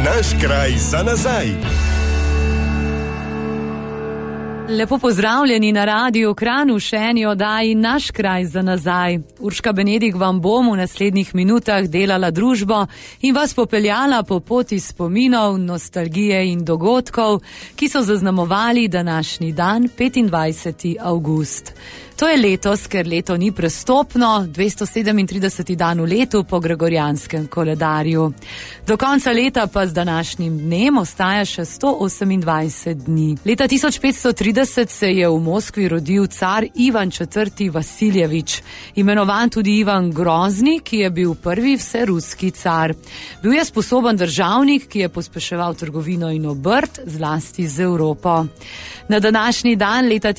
Naš kraj za nazaj. Lepo pozdravljeni na Radiu Kranj v še eni oddaji Naš kraj za nazaj. Urška Benedik vam bom v naslednjih minutah delala družbo in vas popeljala po poti spominov, nostalgije in dogodkov, ki so zaznamovali današnji dan, 25. avgust. To je letos, ker leto ni prestopno, 237. dan v letu po gregorijanskem koledarju. Do konca leta pa z današnjim dnem ostaja še 128 dni. Leta 1530 se je v Moskvi rodil car Ivan IV. Vasiljevič, imenovan tudi Ivan Grozni, ki je bil prvi vseruski car. Bil je sposoben državnik, ki je pospeševal trgovino in obrt, zlasti z Evropo. Na današnji dan leta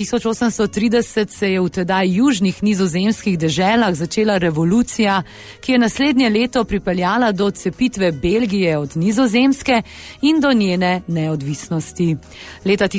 1830 se je v tedaj južnih nizozemskih deželah začela revolucija, ki je naslednje leto pripeljala do odcepitve Belgije od Nizozemske in do njene neodvisnosti. Leta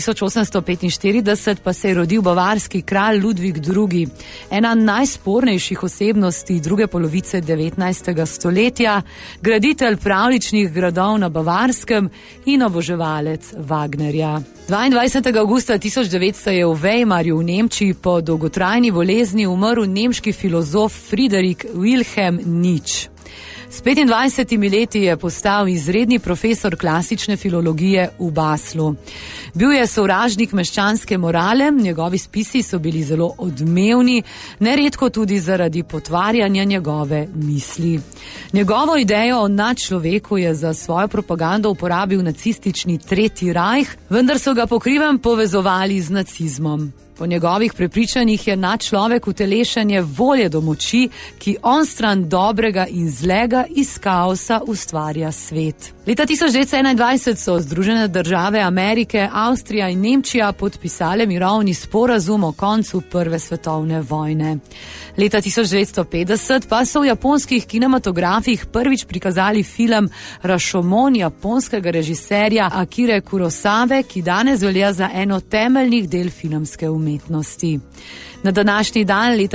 1845 pa se je rodil bavarski kralj Ludvik II., ena najspornejših osebnosti druge polovice 19. stoletja, graditelj pravljičnih gradov na Bavarskem in oboževalec Wagnerja. 22. avgusta 1900 je v Weimarju v Nemčiji po dolgotrajni bolezni umrl nemški filozof Friedrich Wilhelm Nietzsche. S 25 leti je postal izredni profesor klasične filologije v Baslu. Bil je sovražnik meščanske morale, njegovi spisi so bili zelo odmevni, neredko tudi zaradi potvarjanja njegove misli. Njegovo idejo o nadčloveku je za svojo propagando uporabil nacistični Tretji rajh, vendar so ga po krivem povezovali z nacizmom. Po njegovih prepričanjih je nadčlovek utelešenje volje do moči, ki onstran dobrega in zlega iz kaosa ustvarja svet. Leta 1921 so Združene države Amerike, Avstrija in Nemčija podpisale mirovni sporazum o koncu Prve svetovne vojne. Leta 1950 pa so v japonskih kinematografih prvič prikazali film Rashomon japonskega režiserja Akire Kurosave, ki danes velja za eno temeljnih del filmske umetnosti. Na današnji dan leta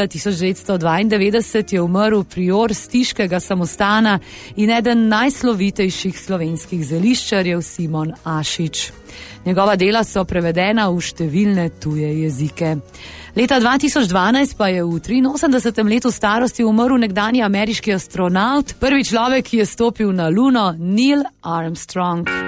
1992 je umrl prior Stiškega samostana in eden najslovitejših slovenskih zeliščarjev Simon Ašič. Njegova dela so prevedena v številne tuje jezike. Leta 2012 pa je v 83. letu starosti umrl nekdanji ameriški astronaut, prvi človek, ki je stopil na Luno, Neil Armstrong.